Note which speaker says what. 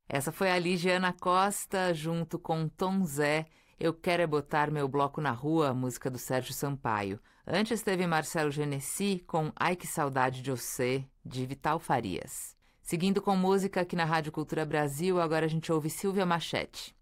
Speaker 1: Essa foi a Ligiana Costa, junto com Tom Zé. Eu Quero É Botar Meu Bloco na Rua, música do Sérgio Sampaio. Antes teve Marcelo Genesi com Ai Que Saudade de Você, de Vital Farias. Seguindo com música aqui na Rádio Cultura Brasil, agora a gente ouve Silvia Machete.